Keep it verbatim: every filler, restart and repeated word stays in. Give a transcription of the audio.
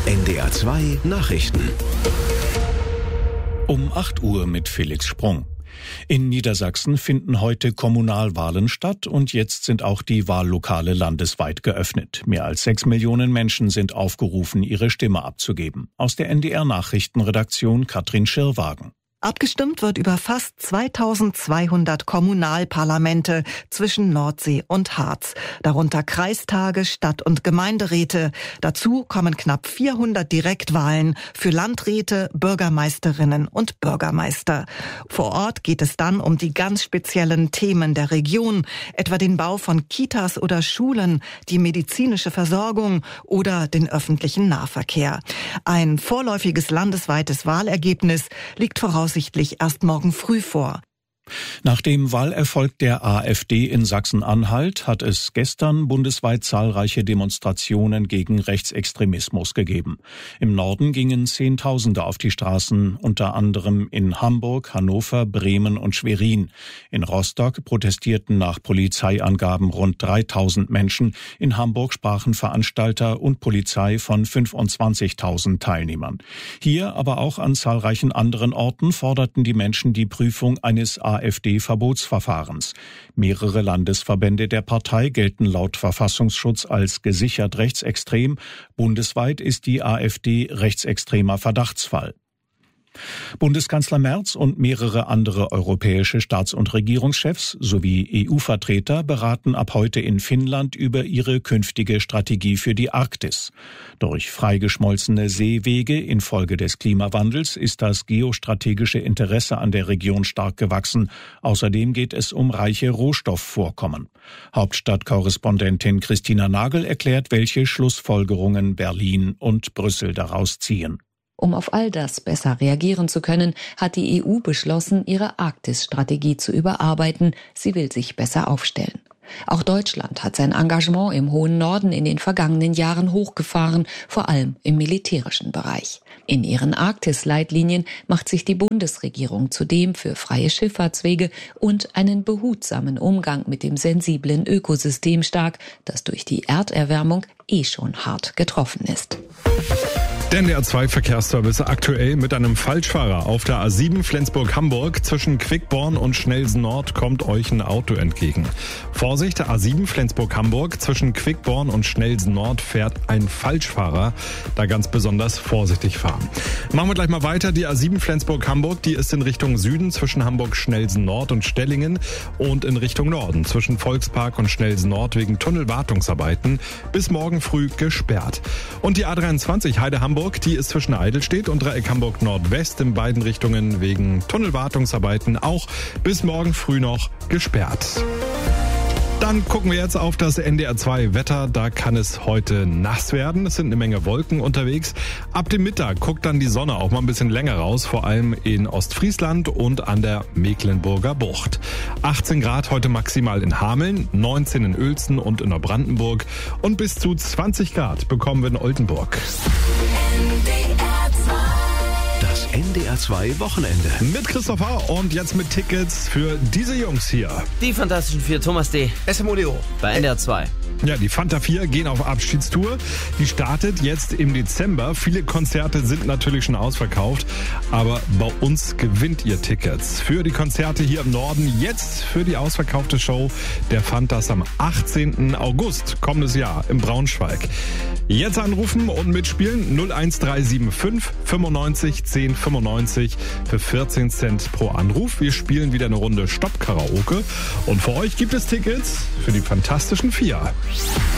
N D R zwei Nachrichten. Um acht Uhr mit Felix Sprung. In Niedersachsen finden heute Kommunalwahlen statt und jetzt sind auch die Wahllokale landesweit geöffnet. Mehr als sechs Millionen Menschen sind aufgerufen, ihre Stimme abzugeben. Aus der N D R-Nachrichtenredaktion Katrin Schirrwagen. Abgestimmt wird über fast zweitausendzweihundert Kommunalparlamente zwischen Nordsee und Harz. Darunter Kreistage, Stadt- und Gemeinderäte. Dazu kommen knapp vierhundert Direktwahlen für Landräte, Bürgermeisterinnen und Bürgermeister. Vor Ort geht es dann um die ganz speziellen Themen der Region, etwa den Bau von Kitas oder Schulen, die medizinische Versorgung oder den öffentlichen Nahverkehr. Ein vorläufiges landesweites Wahlergebnis liegt voraus voraussichtlich erst morgen früh vor. Nach dem Wahlerfolg der AfD in Sachsen-Anhalt hat es gestern bundesweit zahlreiche Demonstrationen gegen Rechtsextremismus gegeben. Im Norden gingen Zehntausende auf die Straßen, unter anderem in Hamburg, Hannover, Bremen und Schwerin. In Rostock protestierten nach Polizeiangaben rund dreitausend Menschen. In Hamburg sprachen Veranstalter und Polizei von fünfundzwanzigtausend Teilnehmern. Hier, aber auch an zahlreichen anderen Orten forderten die Menschen die Prüfung eines AfD-Verbotsverfahrens. Mehrere Landesverbände der Partei gelten laut Verfassungsschutz als gesichert rechtsextrem. Bundesweit ist die AfD rechtsextremer Verdachtsfall. Bundeskanzler Merz und mehrere andere europäische Staats- und Regierungschefs sowie E U-Vertreter beraten ab heute in Finnland über ihre künftige Strategie für die Arktis. Durch freigeschmolzene Seewege infolge des Klimawandels ist das geostrategische Interesse an der Region stark gewachsen. Außerdem geht es um reiche Rohstoffvorkommen. Hauptstadtkorrespondentin Christina Nagel erklärt, welche Schlussfolgerungen Berlin und Brüssel daraus ziehen. Um auf all das besser reagieren zu können, hat die E U beschlossen, ihre Arktis-Strategie zu überarbeiten. Sie will sich besser aufstellen. Auch Deutschland hat sein Engagement im hohen Norden in den vergangenen Jahren hochgefahren, vor allem im militärischen Bereich. In ihren Arktis-Leitlinien macht sich die Bundesregierung zudem für freie Schifffahrtswege und einen behutsamen Umgang mit dem sensiblen Ökosystem stark, das durch die Erderwärmung eh schon hart getroffen ist. Der N D R zwei Verkehrsservice aktuell mit einem Falschfahrer auf der A sieben Flensburg-Hamburg. Zwischen Quickborn und Schnelsen Nord kommt euch ein Auto entgegen. Vorsicht, A sieben Flensburg-Hamburg. Zwischen Quickborn und Schnelsen Nord fährt ein Falschfahrer. Da ganz besonders vorsichtig fahren. Machen wir gleich mal weiter. Die A sieben Flensburg-Hamburg, die ist in Richtung Süden zwischen Hamburg-Schnelsen Nord und Stellingen und in Richtung Norden zwischen Volkspark und Schnelsen Nord wegen Tunnelwartungsarbeiten bis morgen früh gesperrt. Und die A dreiundzwanzig Heide-Hamburg, die ist zwischen Eidelstedt und Dreieck Hamburg Nordwest in beiden Richtungen wegen Tunnelwartungsarbeiten auch bis morgen früh noch gesperrt. Dann gucken wir jetzt auf das N D R zwei Wetter. Da kann es heute nass werden. Es sind eine Menge Wolken unterwegs. Ab dem Mittag guckt dann die Sonne auch mal ein bisschen länger raus, vor allem in Ostfriesland und an der Mecklenburger Bucht. achtzehn Grad heute maximal in Hameln, neunzehn in Uelzen und in Neubrandenburg und bis zu zwanzig Grad bekommen wir in Oldenburg. Das N D R zwei Wochenende. Mit Christopher und jetzt mit Tickets für diese Jungs hier. Die Fantastischen Vier, Thomas D. S M O D O. Bei N D R zwei. Ja, die Fanta vier gehen auf Abschiedstour. Die startet jetzt im Dezember. Viele Konzerte sind natürlich schon ausverkauft, aber bei uns gewinnt ihr Tickets für die Konzerte hier im Norden. Jetzt für die ausverkaufte Show der Fantas am achtzehnten August kommendes Jahr in Braunschweig. Jetzt anrufen und mitspielen null eins drei sieben fünf fünfundneunzig zehn fünfundneunzig für vierzehn Cent pro Anruf. Wir spielen wieder eine Runde Stopp-Karaoke und für euch gibt es Tickets für die Fantastischen Vier.